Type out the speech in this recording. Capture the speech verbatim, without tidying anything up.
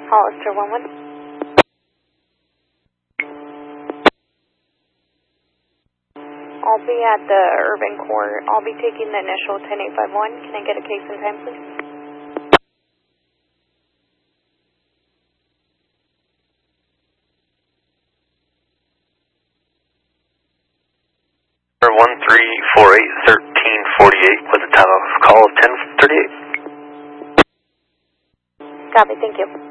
Hollister one one. I'll be at the Urban Court. I'll be taking the initial ten eight five one. Can I get a case and time, please? one three four eight, thirteen forty-eight with a time of call of ten thirty-eight. Copy, thank you.